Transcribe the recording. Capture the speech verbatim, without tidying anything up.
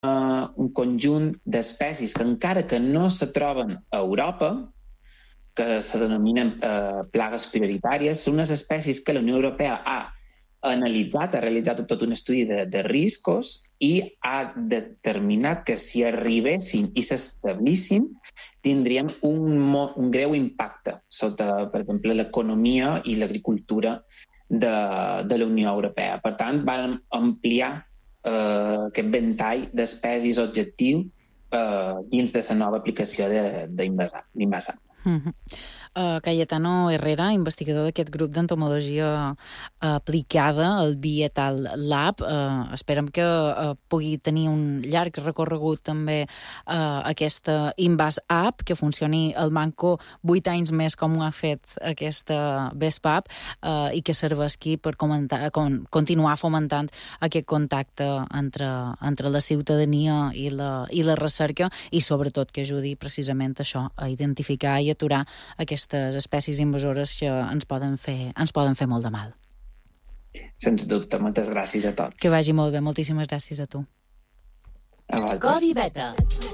un conjunt d'espècies que encara que no se troben a Europa, que se denominen eh, plagues prioritàries, són unes espècies que la Unió Europea ha analitzat, ha realitzat tot un estudi de, de riscos i ha determinat que si arribessin i s'establissin tindrien un, un greu impacte sota, per exemple, l'economia i l'agricultura de, de la Unió Europea. Per tant, van ampliar eh, aquest ventall d'espècies objectiu eh, dins de la nova aplicació d'Invasat. Mm-hmm. Uh, Cayetano Herrera, investigador d'aquest grup d'entomologia aplicada, el Bietal Lab. Uh, esperem que uh, pugui tenir un llarg recorregut també uh, aquesta Invas App, que funcioni al manco vuit anys més com ho ha fet aquesta Vespap uh, i que serveixi per comentar, con, continuar fomentant aquest contacte entre, entre la ciutadania i la, i la recerca i sobretot que ajudi precisament això a identificar i aturar aquestes espècies invasores que ens poden fer, ens poden fer molt de mal. Sens dubte, moltes gràcies a tots. Que vagi molt bé, moltíssimes gràcies a tu. A vosaltres. Codi Beta.